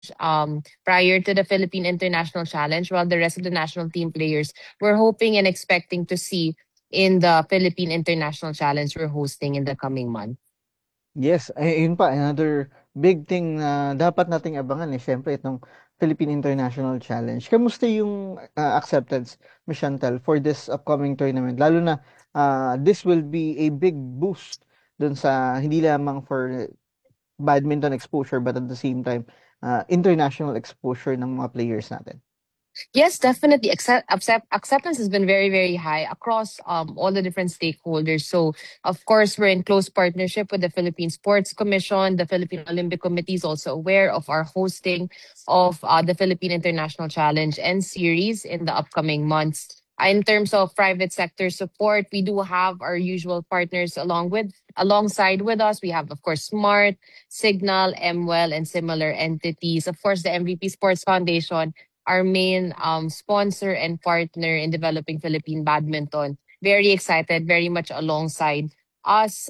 prior to the Philippine International Challenge, while the rest of the national team players we're hoping and expecting to see in the Philippine International Challenge we're hosting in the coming month. Yes, ay yun pa another big thing na dapat nating abangan, siyempre itong Philippine International Challenge. Kamusta yung acceptance, Miss Chantel, for this upcoming tournament? Lalo na this will be a big boost dun sa hindi lamang for badminton exposure but at the same time international exposure ng mga players natin. Yes, definitely. Acceptance has been very, very high across all the different stakeholders. So, of course, we're in close partnership with the Philippine Sports Commission. The Philippine Olympic Committee is also aware of our hosting of the Philippine International Challenge and Series in the upcoming months. In terms of private sector support, we do have our usual partners alongside with us. We have, of course, Smart, Signal, MWell, and similar entities. Of course, the MVP Sports Foundation, our main sponsor and partner in developing Philippine badminton. Very excited, very much alongside us.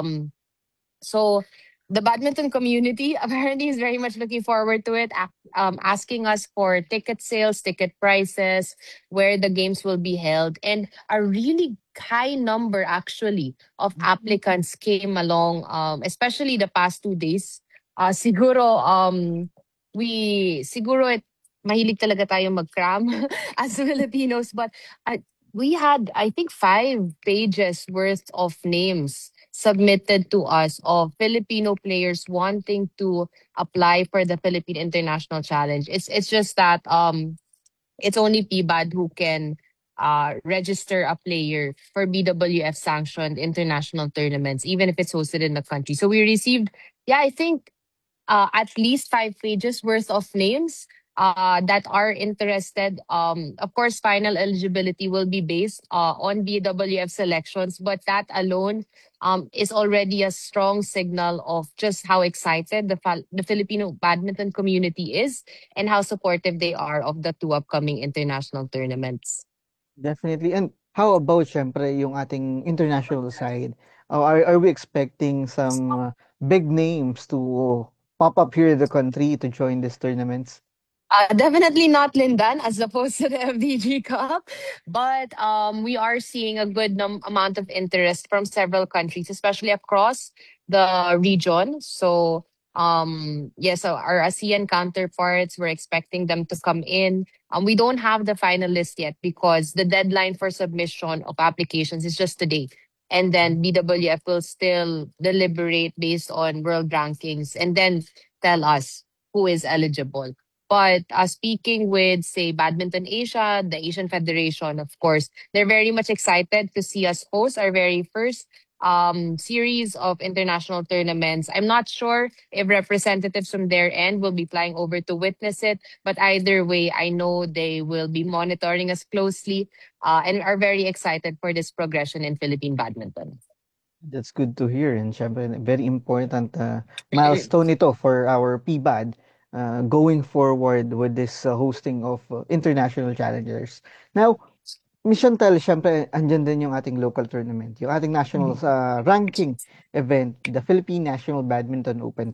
So the badminton community apparently is very much looking forward to it, asking us for ticket sales, ticket prices, where the games will be held, and a really high number actually of applicants came along, especially the past 2 days. Siguro we siguro mahilig talaga tayo mag-cram as Filipinos, but we had, I think, 5 pages worth of names submitted to us of Filipino players wanting to apply for the Philippine International Challenge. It's just that it's only PBAD who can register a player for BWF sanctioned international tournaments, even if it's hosted in the country. So we received, yeah, I think at least 5 pages worth of names that are interested. Of course, final eligibility will be based on BWF selections, but that alone is already a strong signal of just how excited the Filipino badminton community is and how supportive they are of the two upcoming international tournaments. Definitely. And how about syempre yung ating international side? Are we expecting some big names to pop up here in the country to join these tournaments? Definitely not Lindan as opposed to the FDG Cup, but we are seeing a good amount of interest from several countries, especially across the region. So, yes, so our ASEAN counterparts, we're expecting them to come in. We don't have the final list yet because the deadline for submission of applications is just today. And then BWF will still deliberate based on world rankings and then tell us who is eligible. But speaking with, say, Badminton Asia, the Asian Federation, of course, they're very much excited to see us host our very first series of international tournaments. I'm not sure if representatives from their end will be flying over to witness it, but either way, I know they will be monitoring us closely and are very excited for this progression in Philippine badminton. That's good to hear. And syempre, very important milestone ito for our PBAD going forward with this hosting of international challengers. Now, Miss Chantal, syempre, andyan din yung ating local tournament, yung ating national ranking event, the Philippine National Badminton Open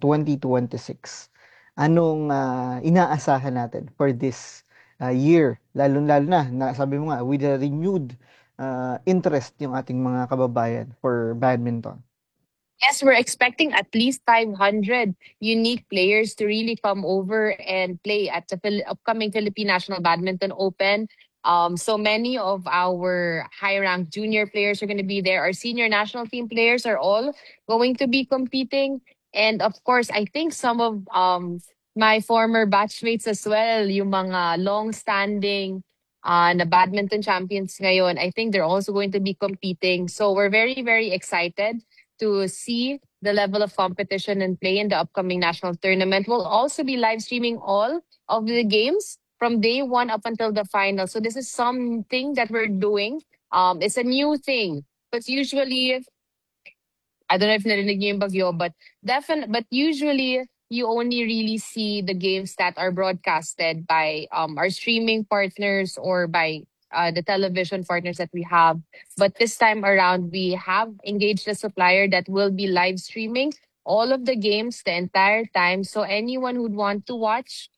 2026. Anong inaasahan natin for this year? Lalo-lalo na, sabi mo nga, with a renewed interest yung ating mga kababayan for badminton. Yes, we're expecting at least 500 unique players to really come over and play at the upcoming Philippine National Badminton Open. So many of our high-ranked junior players are going to be there. Our senior national team players are all going to be competing. And of course, I think some of my former batchmates as well, yung mga long-standing na badminton champions ngayon, I think they're also going to be competing. So we're very, very excited to see the level of competition and play in the upcoming national tournament. We'll also be live streaming all of the games from day one up until the final. So this is something that we're doing. It's a new thing. But usually, I don't know if narinig niyo yung bagyo, but usually you only really see the games that are broadcasted by our streaming partners or by the television partners that we have. But this time around, we have engaged a supplier that will be live streaming all of the games the entire time. So anyone who'd want to watch